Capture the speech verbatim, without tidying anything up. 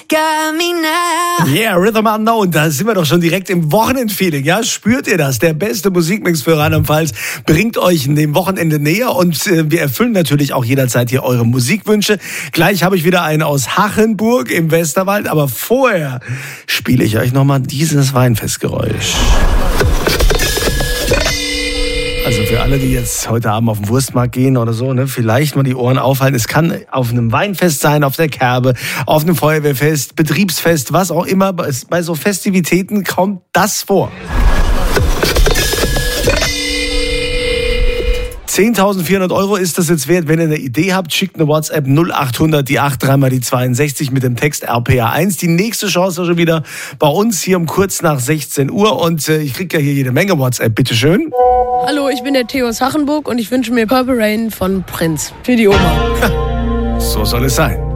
got me now. Yeah, Rhythm Unknown, da sind wir doch schon direkt im Wochenendfeeling, ja? Spürt ihr das? Der beste Musikmix für Rheinland-Pfalz bringt euch in dem Wochenende näher und äh, wir erfüllen natürlich auch jederzeit hier eure Musikwünsche. Gleich habe ich wieder einen aus Hachenburg im Westerwald, aber vorher spiele ich euch nochmal dieses Weinfestgeräusch. Also für alle, die jetzt heute Abend auf den Wurstmarkt gehen oder so, ne, vielleicht mal die Ohren aufhalten. Es kann auf einem Weinfest sein, auf der Kerbe, auf einem Feuerwehrfest, Betriebsfest, was auch immer. Bei so Festivitäten kommt das vor. zehntausendvierhundert Euro ist das jetzt wert. Wenn ihr eine Idee habt, schickt eine WhatsApp null achthundert, die acht drei mal die zweiundsechzig mit dem Text R P A eins. Die nächste Chance schon wieder bei uns hier um kurz nach sechzehn Uhr. Und äh, ich kriege ja hier jede Menge WhatsApp. Bitteschön. Hallo, ich bin der Theo aus Hachenburg und ich wünsche mir Purple Rain von Prince. Für die Oma. So soll es sein.